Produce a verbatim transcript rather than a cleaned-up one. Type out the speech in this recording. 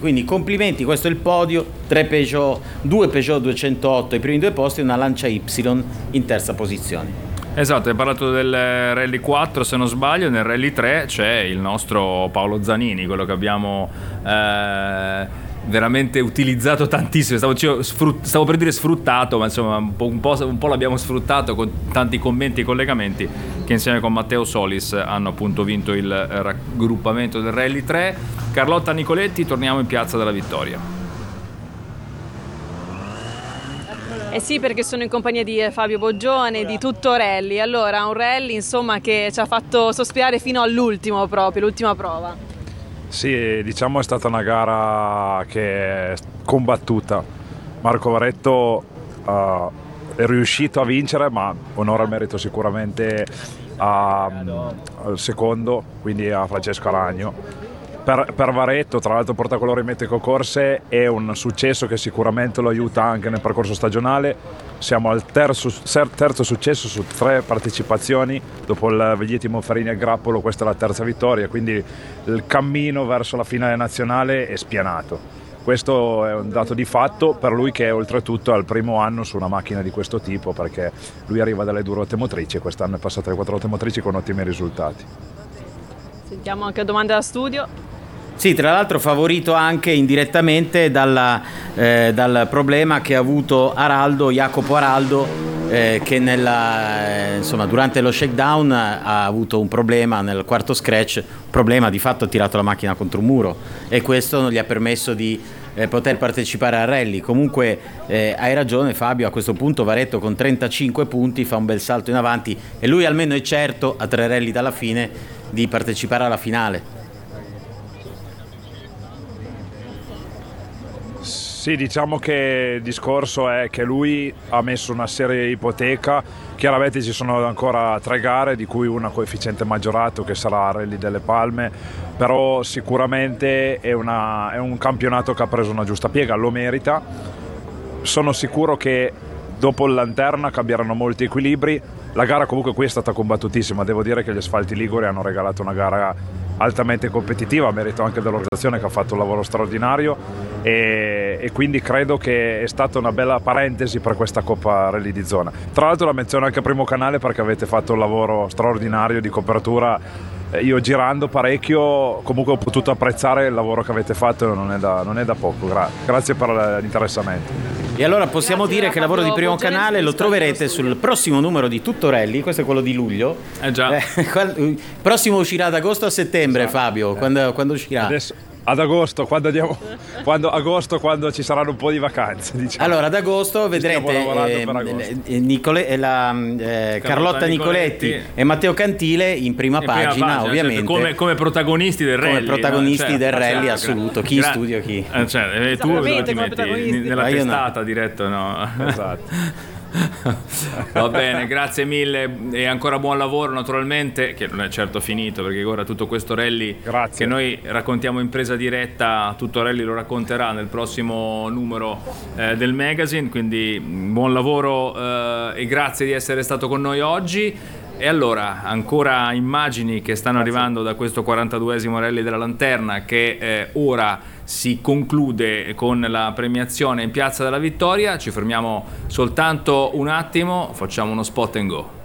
Quindi complimenti, questo è il podio, tre Peugeot, due Peugeot duecentootto ai primi due posti e una Lancia Y in terza posizione. Esatto, hai parlato del Rally quattro, se non sbaglio. Nel Rally tre c'è il nostro Paolo Zanini, quello che abbiamo eh, veramente utilizzato tantissimo. Stavo, cioè, sfrut- stavo per dire sfruttato, ma insomma un po', un, po', un po' l'abbiamo sfruttato con tanti commenti e collegamenti, che insieme con Matteo Solis hanno appunto vinto il raggruppamento del Rally tre. Carlotta Nicoletti, torniamo in Piazza della Vittoria. Eh sì, perché sono in compagnia di Fabio Boggione, di tutto rally. Allora, un rally insomma che ci ha fatto sospirare fino all'ultimo proprio, l'ultima prova. Sì, diciamo è stata una gara che è combattuta. Marco Varetto uh, è riuscito a vincere, ma onore al merito sicuramente a, al secondo, quindi a Francesco Aragno. Per, per Varetto, tra l'altro portacolori Meteco Corse, è un successo che sicuramente lo aiuta anche nel percorso stagionale. Siamo al terzo, terzo successo su tre partecipazioni, dopo il Veglietti Monferrini al grappolo questa è la terza vittoria, quindi il cammino verso la finale nazionale è spianato. Questo è un dato di fatto per lui, che è oltretutto al primo anno su una macchina di questo tipo, perché lui arriva dalle due ruote motrici e quest'anno è passato alle quattro ruote motrici con ottimi risultati. Sentiamo anche domande da studio. Sì, tra l'altro favorito anche indirettamente dalla, eh, dal problema che ha avuto Araldo, Jacopo Araldo, eh, che nella, eh, insomma, durante lo shakedown ha avuto un problema nel quarto scratch, problema di fatto ha tirato la macchina contro un muro e questo non gli ha permesso di eh, poter partecipare al rally. Comunque eh, hai ragione Fabio, a questo punto Varetto con trentacinque punti fa un bel salto in avanti e lui almeno è certo a tre rally dalla fine di partecipare alla finale. Sì, diciamo che il discorso è che lui ha messo una serie ipoteca. Chiaramente ci sono ancora tre gare, di cui una coefficiente maggiorato che sarà Rally delle Palme, però sicuramente è, una, è un campionato che ha preso una giusta piega, lo merita. Sono sicuro che dopo il Lanterna cambieranno molti equilibri. La gara comunque qui è stata combattutissima, devo dire che gli Asfalti Liguri hanno regalato una gara altamente competitiva, a merito anche dell'organizzazione che ha fatto un lavoro straordinario e, e quindi credo che è stata una bella parentesi per questa Coppa Rally di zona. Tra l'altro la menziono anche a Primo Canale perché avete fatto un lavoro straordinario di copertura. Io girando parecchio comunque ho potuto apprezzare il lavoro che avete fatto, non è da, non è da poco. Gra- grazie per l'interessamento. E allora possiamo Grazie dire che il lavoro di Primo Canale lo troverete sul prossimo numero di Tutto Rally, questo è quello di luglio. Eh già. Il prossimo uscirà ad agosto o a settembre, esatto. Fabio, quando, quando uscirà? Adesso, ad agosto, quando andiamo, quando, agosto, quando ci saranno un po' di vacanze. Diciamo. Allora, ad agosto vedrete eh, agosto. Eh, Nicole, la, eh, Carlotta, Carlotta Nicoletti, Nicoletti e Matteo Cantile in prima in pagina, prima pagina ovviamente. Certo, come, come protagonisti del rally. Come protagonisti no? certo, del rally, certo, assoluto. Chi gra- in studio, chi? Eh, cioè, eh, tu dove ti metti? Nella testata no. diretto, no? Esatto. Va bene, grazie mille e ancora buon lavoro naturalmente, che non è certo finito perché ora tutto questo rally grazie. che noi raccontiamo in presa diretta, tutto rally lo racconterà nel prossimo numero eh, del magazine, quindi buon lavoro eh, e grazie di essere stato con noi oggi. E allora, ancora immagini che stanno grazie. arrivando da questo quarantaduesimo Rally della Lanterna che eh, ora si conclude con la premiazione in Piazza della Vittoria. Ci fermiamo soltanto un attimo, facciamo uno spot and go.